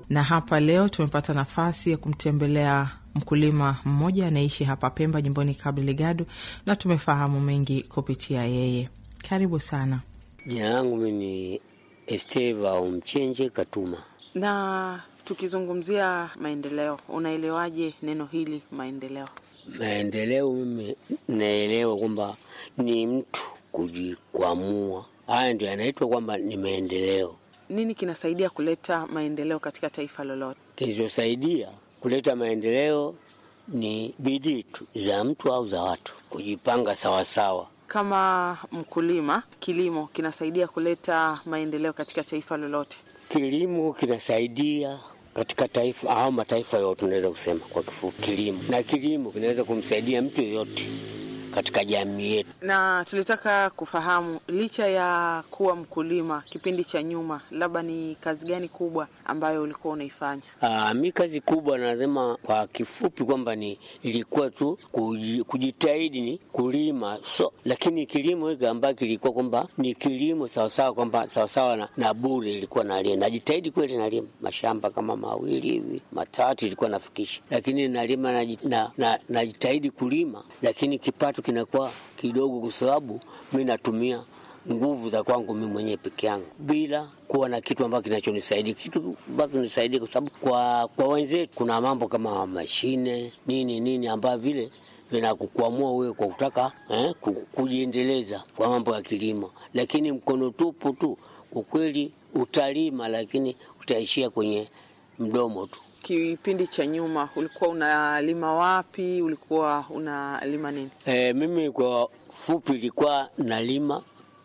Na hapa leo tumepata nafasi ya kumtembelea mkulima mmoja anaishi hapa Pemba, jimboni Cabo Delgado, na tumefahamu mengi kupitia yeye. Karibu sana. Jina langu mimi ni Esteva Mchenje Katuma. Na tukizungumzia maendeleo, unaelewaje neno hili maendeleo? Maendeleo mimi naelewa kwamba ni mtu kujikwamua. Haya ndio yanaitwa kwamba ni maendeleo. Nini kinasaidia kuleta maendeleo katika taifa lolote? Kinachosaidia kuleta maendeleo ni bidii tu za mtu au za watu, kujipanga sawa sawa. Kama mkulima, kilimo kinasaidia kuleta maendeleo katika taifa lolote? Kilimo kinasaidia katika taifa au mataifa yote, tunaweza kusema kwa kifupi kilimo. Na kilimo kinaweza kumsaidia mtu yote katika jamii yetu. Na tulitaka kufahamu, licha ya kuwa mkulima kipindi cha nyuma, labda ni kazi gani kubwa ambayo ulikuwa unaifanya? Mimi kazi kubwa nasema kwa kifupi kwamba ilikuwa tu kujitahidi ni kulima. Lakini kilimo hiki ambacho kilikuwa kwamba ni kilimo sawa kwamba sawa na bure, ilikuwa najitahidi kweli, nalima mashamba kama 2 hivi 3 ilikuwa nafikisha. Lakini nalima najitahidi kulima, lakini kipato kinakuwa kidogo kwa sababu mimi natumia nguvu za kwangu mimi mwenyewe peke yangu bila kuwa na kitu ambacho kinachonisaidia. Kitu ambacho kinanisaidia kwa sababu kwa wenzetu kuna mambo kama mashine nini ambayo vile vinakukwamua wewe kwa kutaka kujiendeleza kwa mambo ya kilimo. Lakini mkono tupu tu kwa kweli utalima, lakini utaishia kwenye mdomo tu. Kipindi cha nyuma ulikuwa unalima wapi? Ulikuwa unalima nini? Mimi kwa fupi ilikuwa nalima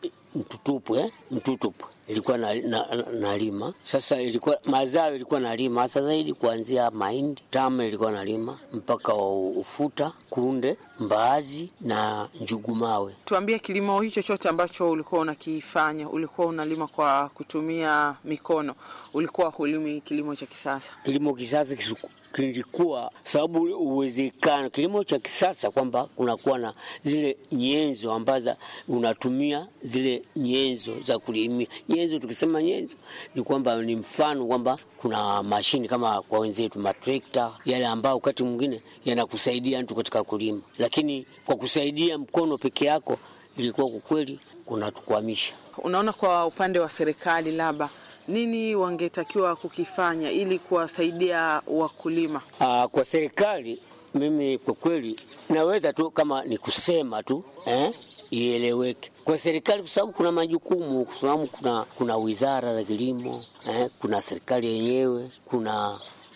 mtutupu. Ilikuwa nalima. Sasa ilikuwa mazao ilikuwa nalima hasa zaidi kuanzia mahindi, tama ilikuwa nalima mpaka ufuta, kunde, mbaazi na njugumawe. Tuambie, kilimo hicho chote ambacho ulikuwa unakifanya, ulikuwa unalima kwa kutumia mikono, ulikuwa hulimi kilimo cha kisasa? Kilimo kisasa kilikuwa sababu uwezekano kilimo cha kisasa kwamba kunakuwa na zile nyenzo ambazo unatumia zile nyenzo za kulimia. Nyenzo, tukisema nyenzo ni kwamba ni mfano kwamba kuna mashini kama kwa wenzetu matrekta yale ambao wakati mwingine yanakusaidia mtu katika kulima, lakini kwa kusaidia mkono peke yako ilikuwa kwa kweli kunatukwamisha. Unaona, kwa upande wa serikali labda nini wangetakiwa kukifanya ili kuwasaidia wakulima? Kwa serikali mimi kwa kweli naweza tu kama ni kusema tu ieleweke kwa serikali, kwa sababu kuna majukumu, kwa sababu kuna wizara za kilimo, kuna serikali yenyewe, kuna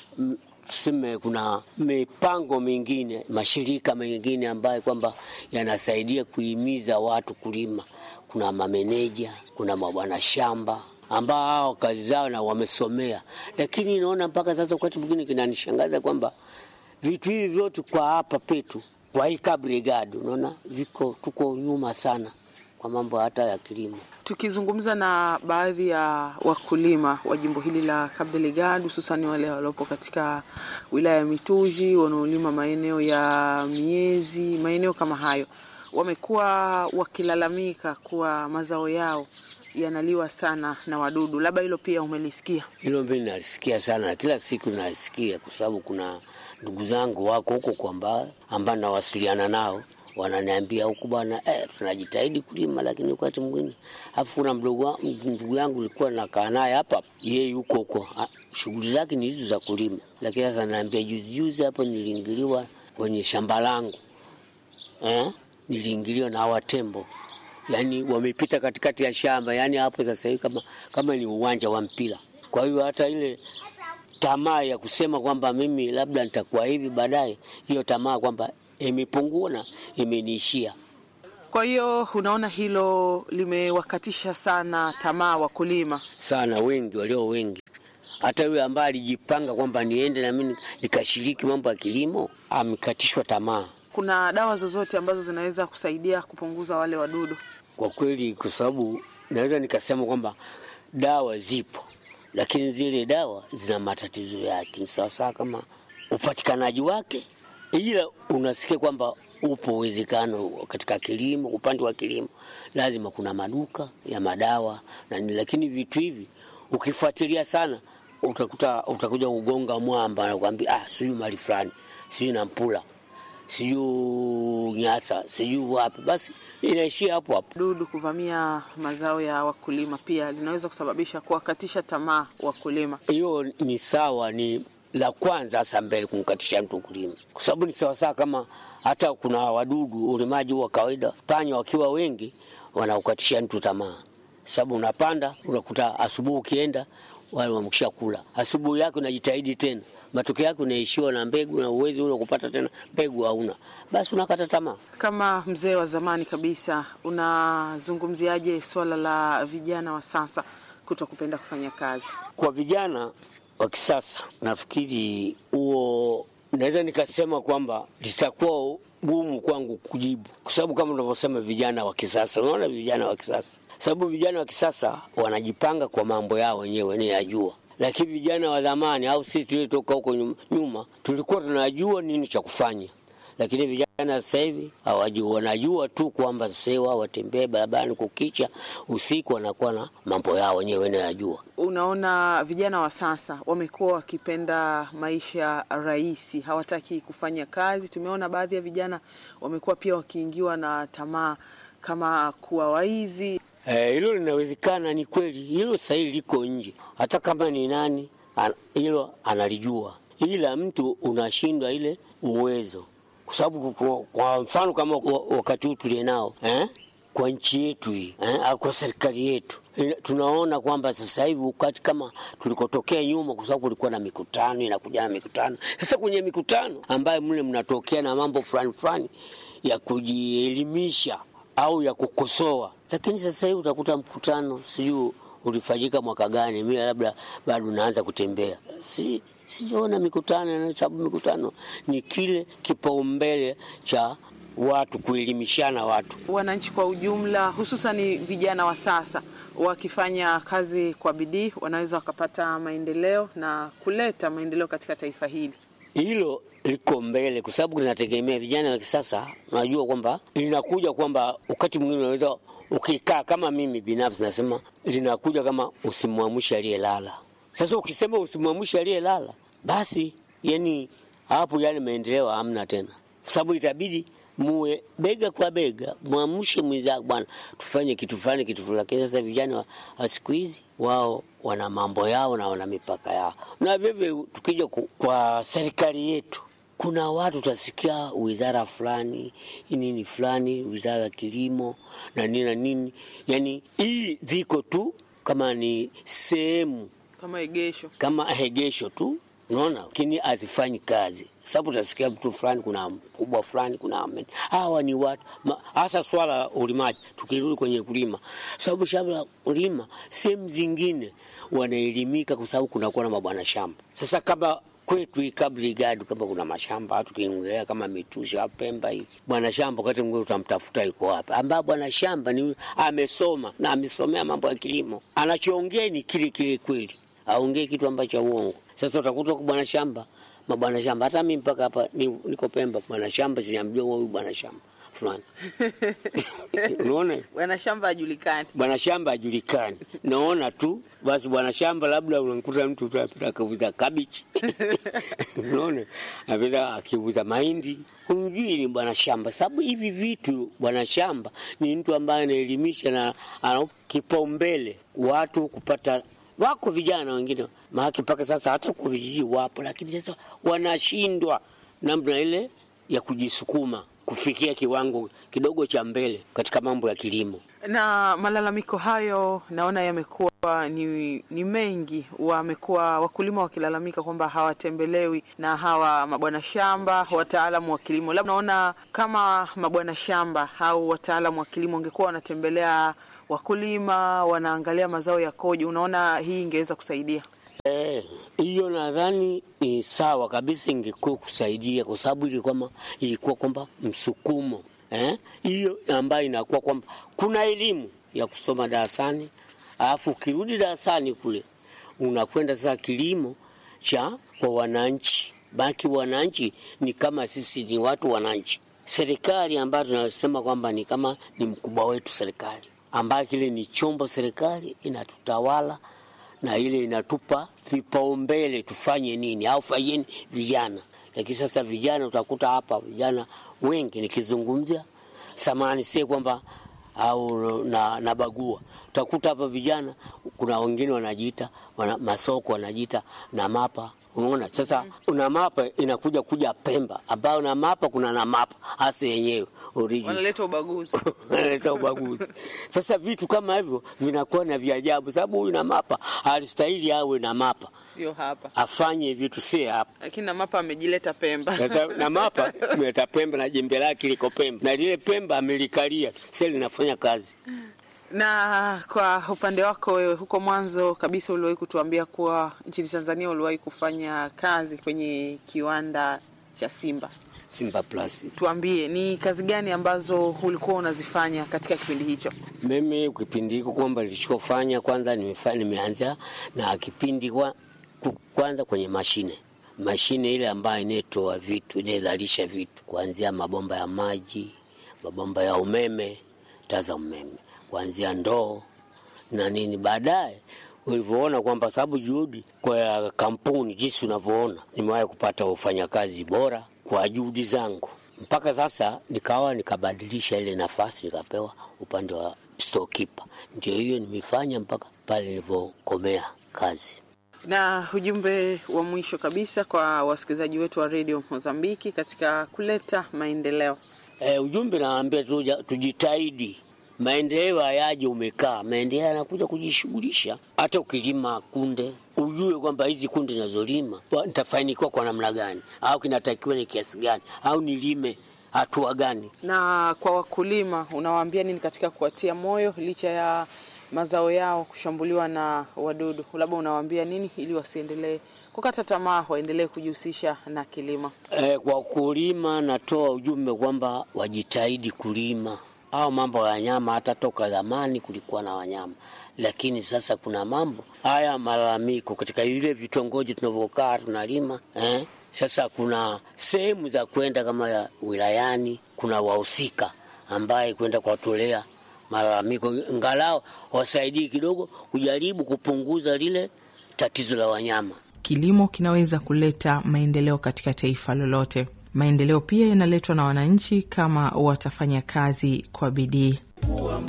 mipango mingine, mashirika mengine ambayo kwamba yanasaidia kuhimiza watu kulima. Kuna mameneja, kuna mabwana shamba ambao kazi zao na wamesomea. Lakini naona mpaka sasa wakati mwingine kinanishangaza kwamba vitu hivi vyote kwa hapa petu, kwa hii Cabo Delgado, unaona tuko nyuma sana kwa mambo hata ya kilimo. Tukizungumza na baadhi ya wakulima wa jimbo hili la Cabo Delgado, hususan wale waliopo katika wilaya ya Mituji, wanaolima maeneo ya Miezi, maeneo kama hayo, wamekuwa wakilalamika kuwa mazao yao yanaliwa sana na wadudu. Labda hilo pia umelisikia? Hilo mimi nalisikia sana, na kila siku nalisikia, kwa sababu kuna ndugu zangu wako huko kwamba ambao nawasiliana nao, wananiambia huko bwana, tunajitahidi kulima, lakini wakati mwingine afu kuna ndugu yangu alikuwa nakaa naye hapa, yeye huko shughuli zake ni hizo za kulima, lakini sasa ananiambia juzi hapa niliingiliwa kwenye shamba langu, niliingiliwa na hawa tembo. Yani wamepita katikati ya shamba, yani hapo sasa hivi kama ni uwanja wa mpira. Kwa hiyo hata ile tamaa ya kusema kwamba mimi labda nitakuwa hivi baadaye, hiyo tamaa kwamba imepungua na imeniishia. Kwa hiyo unaona hilo limewakatisha sana tamaa wakulima sana, wengi. Hata yule ambaye alijipanga kwamba niende na mimi nikashiriki mambo ya kilimo, amekatishwa tamaa. Kuna dawa zozote ambazo zinaweza kusaidia kupunguza wale wadudu? Kwa kweli, kwa sababu naweza nikasema kwamba dawa zipo, lakini zile dawa zina matatizo yake. Ni sawa kama upatikanaji wake, ila unasikia kwamba upo uwezekano katika kilimo, upande wa kilimo lazima kuna maduka ya madawa lakini vitu hivi ukifuatilia sana utakuja kugonga mwamba na kuambia sijui mali fulani, sijui Nampula, sijui Nyasa, sijui wapi, basi inaishia hapo hapo. Dudu kuvamia mazao ya wakulima pia linaweza kusababisha kuwakatisha tamaa wakulima. Hiyo ni sawa, ni la kwanza hasa mbele kumkatisha mtu kulima, kwa sababu ni sawa kama hata kuna wadudu ulimaji wa kawaida, panya wakiwa wengi wanaukatisha mtu tamaa, sababu unapanda unakuta asubuhi ukienda wale wamekisha kula, asubuhi yake unajitahidi tena, matokeo yake unaishiwa na mbegu na uwezo ule kupata tena mbegu hauna, basi unakata tamaa. Kama mzee wa zamani kabisa, unazungumziaje swala la vijana wa sasa kutokupenda kufanya kazi? Kwa vijana wa kisasa nafikiri huo naweza nikasema kwamba litakuwa gumu kwangu kujibu, kwa sababu kama unavyosema vijana wa kisasa, unaona vijana wa kisasa, sababu vijana wa kisasa wanajipanga kwa mambo yao wenyewe yajua, lakini vijana wa zamani au sisi tulitoka huko nyuma tulikuwa tunajua nini cha kufanya, lakini vijana sasa hivi hawajui, wanajua tu kwamba sasa wao watembee barabarani kukicha, usiku wanakuwa na mambo yao wenyewe yajua. Unaona vijana wa sasa wamekuwa wakipenda maisha rahisi, hawataki kufanya kazi. Tumeona baadhi ya vijana wamekuwa pia wakiingiwa na tamaa kama kuwa waizi. Hilo linawezekana, ni kweli, hilo sasa liko nje, hata kama ni nani hilo analijua, ila mtu unashindwa ile uwezo, kwa sababu kwa mfano kama wakati huu tulienao kwa nchi yetu hii kwa serikali yetu, tunaona kwamba sasa hivi wakati kama tulikotokea nyuma, kwa sababu kulikuwa na mikutano, inakuja na mikutano. Sasa kwenye mikutano ambayo mle mnatokea na mambo fulani ya kujielimisha au ya kukosoa, lakini sasa hivi utakuta mkutano sijui ulifanyika mwaka gani, mimi labda bado naanza kutembea, sijaona mikutano, sababu mikutano ni kile kipaumbele cha watu kuelimishana watu. Wananchi kwa ujumla, hususan vijana wa sasa, wakifanya kazi kwa bidii wanaweza wakapata maendeleo na kuleta maendeleo katika taifa hili. Hilo liko mbele, kwa sababu linategemea vijana wa kisasa. Unajua kwamba linakuja kwamba wakati mwingine unaweza ukikaa, kama mimi binafsi nasema linakuja kama usimwamshe aliyelala. Sasa ukisema usimwamshe aliyelala, basi yani hapo maendeleo hamna tena, kwa sababu itabidi muwe bega kwa bega, muamshe mwenzako, bwana tufanye kitu fulani. Lakini sasa vijana wa siku hizi wao wana mambo yao na wana mipaka yao. Na vivyo tukija kwa serikali yetu, kuna watu utasikia wizara fulani nini fulani, wizara ya kilimo na nini, yani hii ziko tu kama ni sehemu kama egesho tu, unaona, lakini hazifanyi kazi. Sababu utasikia mtu fulani, kuna mkubwa fulani, kuna hawa ni watu hasa swala ulimaji. Tukirudi kwenye kulima, sababu shamba kulima sehemu zingine wanaelimika, kwa sababu kuna na mabwana shamba. Sasa kama kwetu Kabligadu, kama kuna mashamba tukiongelea kama Mitusha, Pemba hii, bwana shamba wakati mwingine utamtafuta yuko wapi, ambaye bwana shamba ni amesoma na amesomea mambo ya kilimo, anachoongea ni kile kweli, aongee kitu ambacho uongo. Sasa utakuta kwa bwana shamba, mabwana shamba, hata mimi mpaka hapa niko Pemba, bwana shamba sijamjua huyu bwana shamba fulani. Unaona? Bwana shamba hajulikani. Naona tu basi bwana shamba, labda unakuta mtu utapita kuuza kabichi. Unaona? Anapita akiuza mahindi. Unjui ni bwana shamba. Sababu hivi vitu bwana shamba ni mtu ambaye anaelimisha na ana kipaumbele watu kupata. Wako vijana wengine maana mpaka sasa hata kwa vijiji wapo, lakini sasa wanashindwa namna ile ya kujisukuma kufikia kiwango kidogo cha mbele katika mambo ya kilimo. Na malalamiko hayo naona yamekuwa ni mengi, wamekuwa wakulima wakilalamika kwamba hawatembelewi na hawa mabwana shamba, wataalamu wa kilimo. Labda naona kama mabwana shamba au wataalamu wa kilimo wangekuwa wanatembelea wakulima, wanaangalia mazao yakoje, unaona hii ingeweza kusaidia? Hiyo nadhani ni sawa kabisa, ingekuwa kusaidia, kwa sababu ilikuwa kwamba msukumo hiyo ambayo inakuwa kwamba kuna elimu ya kusoma darasani, alafu ukirudi darasani kule unakwenda sasa kilimo cha kwa wananchi. Baki wananchi ni kama sisi ni watu wananchi. Serikali ambayo tunasema kwamba ni kama ni mkubwa wetu, serikali ambayo kile ni chombo, serikali inatutawala na ile inatupa vipaumbele tufanye nini au fanyeni vijana. Lakini sasa vijana utakuta hapa vijana wengi nikizungumzia samani si kwamba au na bagua. Utakuta hapa vijana kuna wengine wanajiita masoko wanajiita na mapa. Unaona sasa una mapa inakuja Pemba ambao na mapa kuna na mapa hasa yenyewe original. Wanaleta ubaguzi. Wanaleta ubaguzi. Sasa vitu kama hivyo vinakuwa na vya ajabu sababu huyu na mapa alistahili awe na mapa. Sio hapa. Afanye vitu si hapa. Lakini na mapa amejileta Pemba. Na mapa ameleta Pemba na jembe lake liko Pemba. Na lile Pemba amelikalia. Sasa linafanya kazi. Na kwa upande wako wewe huko mwanzo kabisa uliwahi kutuambia kuwa nchini Tanzania uliwahi kufanya kazi kwenye kiwanda cha Simba Plus. Tuambie ni kazi gani ambazo ulikuwa unazifanya katika kipindi hicho? Mimi kipindi hiko kwamba nilichofanya kwanza nimeanza na kipindi kwanza kwenye mashine ile ambayo inatoa vitu, inazalisha vitu kuanzia mabomba ya maji, mabomba ya umeme, taa za umeme, kuanzia ndoo na nini. Baadaye ulivyoona kwamba sababu juhudi kwa kampuni jinsi unavyoona nimewahi kupata wafanyakazi bora kwa juhudi zangu, mpaka sasa nikabadilisha ile nafasi nikapewa upande wa storekeeper. Ndio hiyo nimefanya mpaka pale nilipokomea kazi. Na ujumbe wa mwisho kabisa kwa wasikilizaji wetu wa Radio Mozambiki katika kuleta maendeleo. Ujumbe naambia tujitahidi. Maendeleo hayaji umekaa, maendeleo yanakuja kujishughulisha. Hata ukilima kunde ujue kwamba hizi kunde ninazolima nitafanikiwa kwa namna gani au kinatakiwa ni kiasi gani au nilime hatua gani. Na kwa wakulima unawaambia nini katika kuwatia moyo licha ya mazao yao kushambuliwa na wadudu? Labda unawaambia nini ili wasiendelee kukata tamaa, waendelee kujihusisha na kilimo? Kwa kulima natoa ujumbe kwamba wajitahidi kulima. Au mambo ya nyama hata toka zamani kulikuwa na wanyama. Lakini sasa kuna mambo haya malalamiko katika ile vitongoji tunavokaa tunalima. Sasa kuna sehemu za kwenda kama ya wilayani, kuna wahusika ambaye kwenda kuwatolea malalamiko ngalao wasaidie kidogo kujaribu kupunguza lile tatizo la wanyama. Kilimo kinaweza kuleta maendeleo katika taifa lolote. Maendeleo pia yanaletwa na wananchi kama watafanya kazi kwa bidii.